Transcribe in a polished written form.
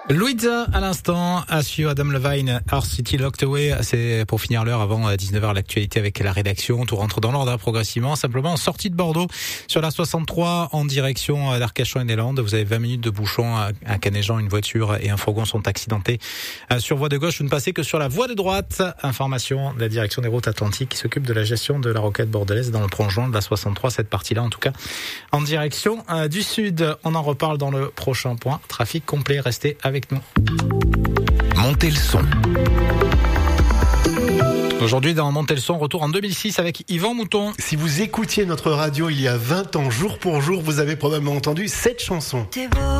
Louisa à l'instant, Asio, Adam Levine, Our City Locked Away. C'est pour finir l'heure avant 19h l'actualité avec la rédaction. Tout rentre dans l'ordre progressivement. Simplement en sortie de Bordeaux sur la 63 en direction d'Arcachon et des Landes. Vous avez 20 minutes de bouchon à Canéjan. Une voiture et un fourgon sont accidentés sur voie de gauche. Vous ne passez que sur la voie de droite. Information de la direction des routes atlantiques qui s'occupe de la gestion de la rocade bordelaise dans le prolongement de la 63. Cette partie-là en tout cas en direction du sud. On en reparle dans le prochain point. Trafic complet. Restez avec nous. Montez le son. Aujourd'hui, dans Montez le son, retour en 2006 avec Yvan Mouton. Si vous écoutiez notre radio il y a 20 ans, jour pour jour, vous avez probablement entendu cette chanson.